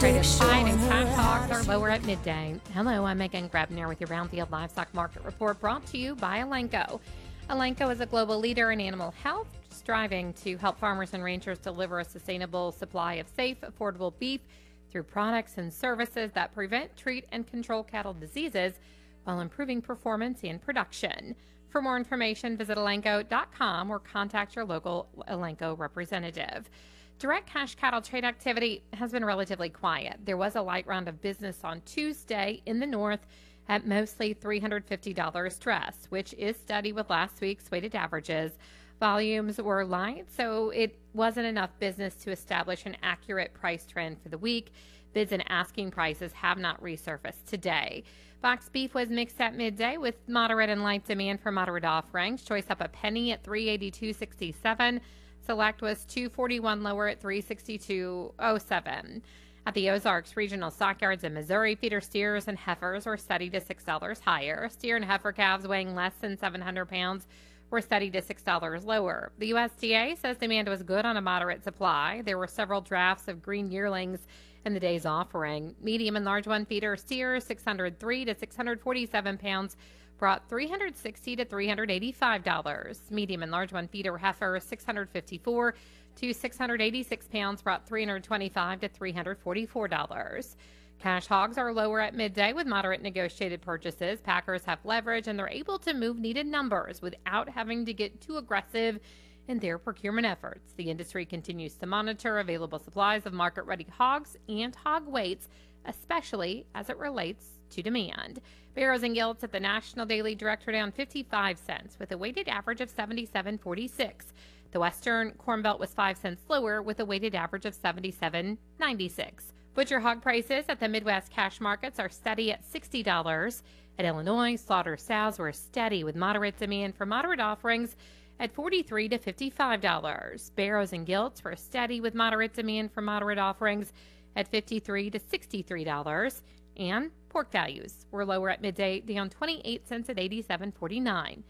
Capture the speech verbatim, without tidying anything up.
Traded fine and cash hogs are lower at midday. Hello, I'm Megan Grebner with your Brownfield Livestock Market Report brought to you by Elanco. Elanco is a global leader in animal health, striving to help farmers and ranchers deliver a sustainable supply of safe, affordable beef through products and services that prevent, treat, and control cattle diseases while improving performance and production. For more information, visit elanco dot com or contact your local Elanco representative. Direct cash cattle trade activity has been relatively quiet. There was a light round of business on Tuesday in the north at mostly three hundred fifty dollars stress, which is steady with last week's weighted averages. Volumes were light, so it wasn't enough business to establish an accurate price trend for the week. Bids and asking prices have not resurfaced today. Box beef was mixed at midday with moderate and light demand for moderate offerings. Choice up a penny at three eighty-two sixty-seven. Select was two forty-one lower at three sixty-two oh seven. At the Ozarks Regional Stockyards in Missouri, feeder steers and heifers were steady to six dollars higher. Steer and heifer calves weighing less than seven hundred pounds were steady to six dollars lower. The U S D A says demand was good on a moderate supply. There were several drafts of green yearlings in the day's offering. Medium and large one feeder steers, six hundred three to six hundred forty-seven pounds, brought three hundred sixty to three hundred eighty-five dollars. Medium and large one feeder heifer, six hundred fifty-four to six hundred eighty-six pounds, brought three hundred twenty-five to three hundred forty-four dollars. Cash hogs are lower at midday with moderate negotiated purchases. Packers have leverage and they're able to move needed numbers without having to get too aggressive in their procurement efforts. The industry continues to monitor available supplies of market-ready hogs and hog weights, especially as it relates to demand. Barrows and Gilts at the National Daily Direct are down fifty-five cents with a weighted average of seventy-seven forty-six. The Western Corn Belt was five cents lower with a weighted average of seventy-seven ninety-six. Butcher hog prices at the Midwest cash markets are steady at sixty dollars. At Illinois, slaughter sows were steady with moderate demand for moderate offerings at forty-three to fifty-five dollars. Barrows and Gilts were steady with moderate demand for moderate offerings at fifty-three to sixty-three dollars. And pork values were lower at midday, down twenty-eight cents at eighty-seven forty-nine.